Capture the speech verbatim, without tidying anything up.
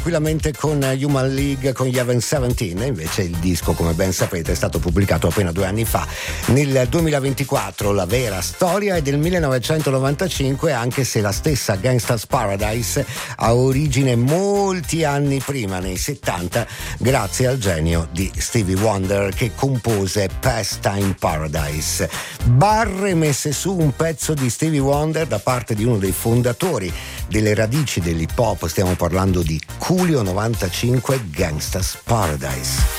tranquillamente con Human League, con gli Even diciassette. Invece il disco, come ben sapete, è stato pubblicato appena due anni fa, nel duemilaventiquattro. La vera storia è del millenovecentonovantacinque, anche se la stessa Gangsta's Paradise ha origine molti anni prima, nei settanta, grazie al genio di Stevie Wonder, che compose Pastime Paradise. Barre messe su un pezzo di Stevie Wonder da parte di uno dei fondatori delle radici dell'hip hop. Stiamo parlando di Coolio novantacinque, Gangsta's Paradise.